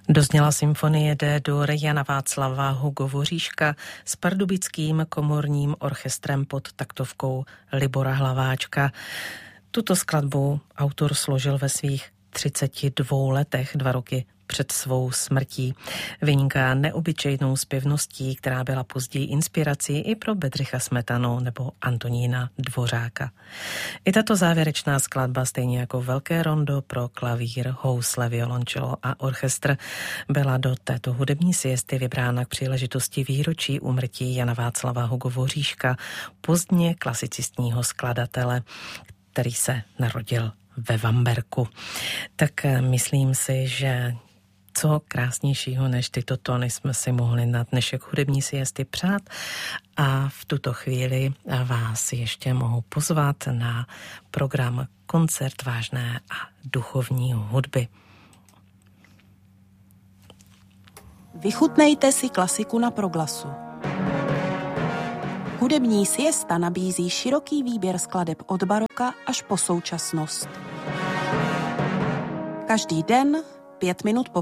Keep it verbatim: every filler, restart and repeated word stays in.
Dozněla symfonie D-dur Jana Václava Hugo-Voříška s pardubickým komorním orchestrem pod taktovkou Libora Hlaváčka. Tuto skladbu autor složil ve svých třiceti dvou letech, dva roky před svou smrtí. Vyniká neobyčejnou zpěvností, která byla později inspirací i pro Bedřicha Smetanu nebo Antonína Dvořáka. I tato závěrečná skladba, stejně jako velké rondo pro klavír, housle, violončelo a orchestr, byla do této hudební siesty vybrána k příležitosti výročí úmrtí Jana Václava Hugo-Voříška, pozdně klasicistního skladatele, který se narodil ve Vamberku. Tak myslím si, že co krásnějšího než tyto tóny jsme si mohli na dnešek hudební siesty přát a v tuto chvíli vás ještě mohu pozvat na program Koncert vážné a duchovní hudby. Vychutnejte si klasiku na Proglasu. Hudební siesta nabízí široký výběr skladeb od baroka až po současnost. Každý den pět minut po